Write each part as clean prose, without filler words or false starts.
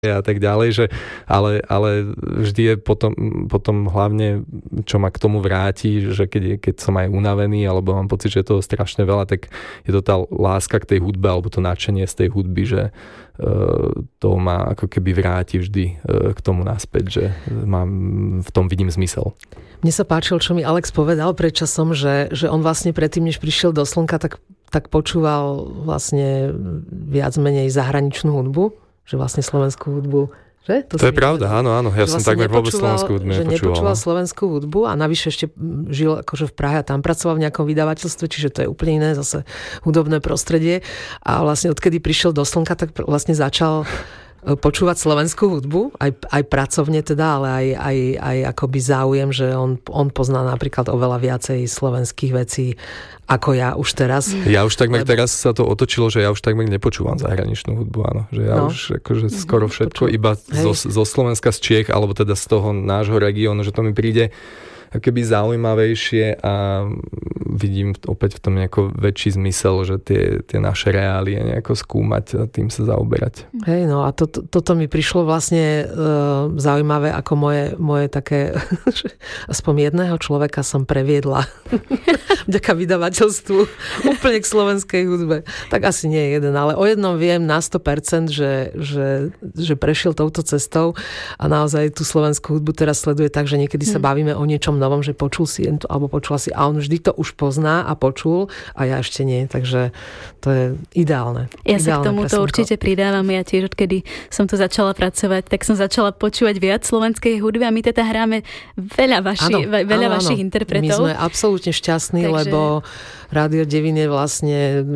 a tak ďalej, že ale vždy je potom hlavne, čo ma k tomu vráti, že keď som aj unavený, alebo mám pocit, že je toho strašne veľa, tak je to tá láska k tej hudbe, alebo to nadšenie z tej hudby, že to ma ako keby vráti vždy k tomu naspäť, že v tom vidím zmysel. Mne sa páčilo, čo mi Alex povedal pred časom, že on vlastne predtým, než prišiel do Slnka, tak počúval vlastne viac menej zahraničnú hudbu, že vlastne slovenskú hudbu. Že? To je pravda, áno. Ja som vlastne takmer vôbec slovenskú hudbu nepočúval slovenskú hudbu a navyše ešte žil akože v Prahe a tam pracoval v nejakom vydavateľstve, čiže to je úplne iné zase hudobné prostredie. A vlastne odkedy prišiel do Slnka, tak vlastne začal počúvať slovenskú hudbu, aj pracovne teda, ale aj akoby záujem, že on pozná napríklad oveľa viacej slovenských vecí ako ja už teraz. Ja už takmer teraz sa to otočilo, že ja už takmer nepočúvam zahraničnú hudbu, áno. Že ja už akože skoro všetko iba zo Slovenska, z Čiech, alebo teda z toho nášho regiónu, že to mi príde akoby zaujímavejšie a vidím opäť v tom nejako väčší zmysel, že tie naše reálie nejako skúmať a tým sa zaoberať. Hej, no a toto mi prišlo vlastne zaujímavé, ako moje také aspoň jedného človeka som previedla vďaka vydavateľstvu úplne k slovenskej hudbe. Tak asi nie je jeden, ale o jednom viem na 100%, že prešiel touto cestou a naozaj tú slovenskú hudbu teraz sleduje tak, že niekedy sa bavíme o niečom novom, že počul si alebo počula si a on vždy to už pozná a počul a ja ešte nie, takže to je ideálne. Ja sa k tomuto určite pridávam, ja tiež odkedy som tu začala pracovať, tak som začala počúvať viac slovenskej hudby a my teda hráme veľa vašich interpretov. My sme absolútne šťastní, lebo Rádio Devín je vlastne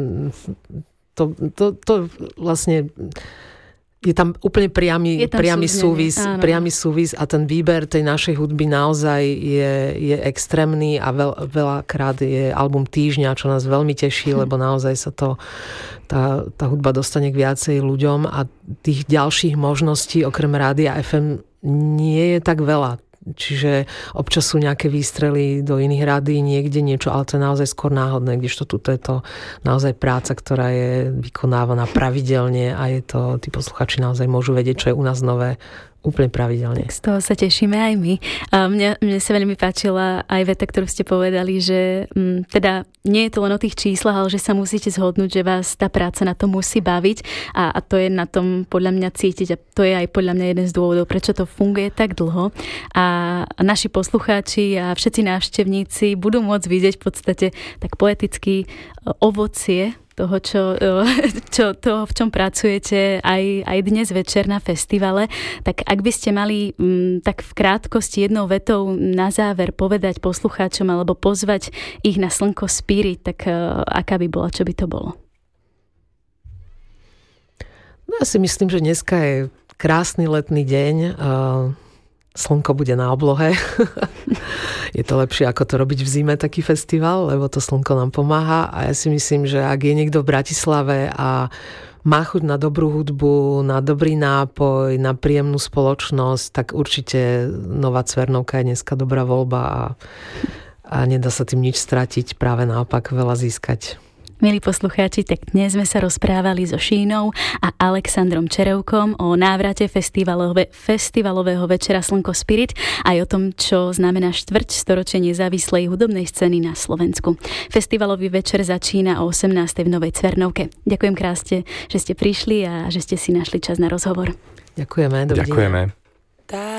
to vlastne je tam úplne priamy súvis a ten výber tej našej hudby naozaj je extrémny a veľakrát je album týždňa, čo nás veľmi teší, lebo naozaj sa tá hudba dostane k viacej ľuďom a tých ďalších možností okrem Rádia FM nie je tak veľa. Čiže občas sú nejaké výstrely do iných rádií, niekde niečo, ale to je naozaj skôr náhodné, kdežto tuto je to naozaj práca, ktorá je vykonávaná pravidelne a je to, tí posluchači naozaj môžu vedieť, čo je u nás nové úplne pravidelne. Z toho sa tešíme aj my. A mne sa veľmi páčila aj veta, ktorú ste povedali, že teda nie je to len o tých číslach, ale že sa musíte zhodnúť, že vás tá práca na to musí baviť a to je na tom podľa mňa cítiť a to je aj podľa mňa jeden z dôvodov, prečo to funguje tak dlho a naši poslucháči a všetci návštevníci budú môcť vidieť v podstate tak poeticky ovocie toho, v čom pracujete aj dnes večer na festivale. Tak ak by ste mali tak v krátkosti jednou vetou na záver povedať poslucháčom alebo pozvať ich na Slnko Spirit, tak aká by bola, čo by to bolo? No ja si myslím, že dneska je krásny letný deň. Slnko bude na oblohe. Je to lepšie, ako to robiť v zime, taký festival, lebo to slnko nám pomáha a ja si myslím, že ak je niekto v Bratislave a má chuť na dobrú hudbu, na dobrý nápoj, na príjemnú spoločnosť, tak určite Nová Cvernovka je dneska dobrá voľba a nedá sa tým nič stratiť, práve naopak veľa získať. Milí poslucháči, tak dnes sme sa rozprávali so Šínou a Alexandrom Čerevkom o návrate festivalového večera Slnko Spirit aj o tom, čo znamená štvrťstoročie nezávislej hudobnej scény na Slovensku. Festivalový večer začína o 18. v Novej Cvernovke. Ďakujem krásne, že ste prišli a že ste si našli čas na rozhovor. Ďakujeme, dovidenia. Ďakujeme.